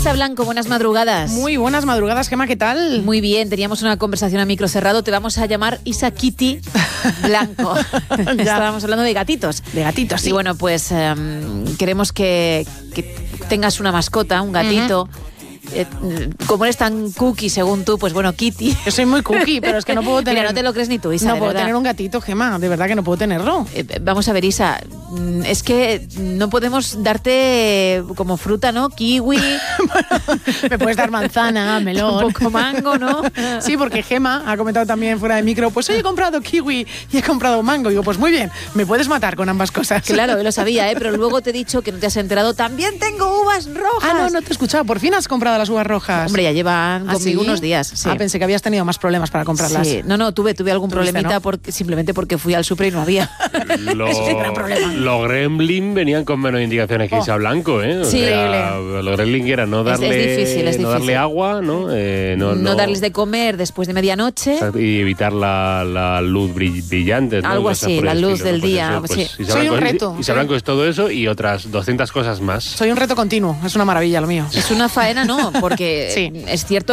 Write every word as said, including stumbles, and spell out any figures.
Isa Blanco, buenas madrugadas. Muy buenas madrugadas, Gemma, ¿qué tal? Muy bien, teníamos una conversación a micro cerrado. Te vamos a llamar Isa Kitty Blanco. Estábamos hablando de gatitos. De gatitos, sí. Y bueno, pues um, queremos que, que tengas una mascota, un gatito. Uh-huh. Eh, como eres tan cookie según tú, pues bueno, Kitty. Yo soy muy cookie, pero es que no puedo tener... Mira, no te lo crees ni tú, Isa. No de puedo verdad. tener un gatito, Gemma, de verdad que no puedo tenerlo. Eh, vamos a ver, Isa, es que no podemos darte como fruta, ¿no? Kiwi. Bueno, me puedes dar manzana, melón. Un poco mango, ¿no? Sí, porque Gemma ha comentado también fuera de micro, pues hoy he comprado kiwi y he comprado mango. Y digo, pues muy bien, me puedes matar con ambas cosas. Claro, lo sabía, ¿eh? Pero luego te he dicho que no te has enterado. También tengo uvas rojas. Ah, no, no te he escuchado. Por fin has comprado las uvas rojas. Hombre, ya llevan ¿Ah, conmigo sí? unos días. Sí. Ah, pensé que habías tenido más problemas para comprarlas. Sí. No, no, tuve, tuve algún ¿Tuviste, problemita no? porque, simplemente porque fui al súper y no había. Lo, Eso es un gran problema. Los gremlin venían con menos indicaciones que Oh. Isa Blanco, ¿eh? O Sí. sea, los gremlin era no Es- darle, es difícil, es no darle difícil. agua, ¿no? Eh, no, No, no darles de comer después de medianoche. y evitar la, la luz brill- brillante, ¿no? Algo Cosas así, por la el luz estilo, del ¿no? Pues día, eso, pues sí. Isa Soy un Blanco- reto, Isa sí. Blanco es todo eso y otras doscientas cosas más. Soy un reto continuo, es una maravilla lo mío. Es una faena, ¿no? Porque Sí. es cierto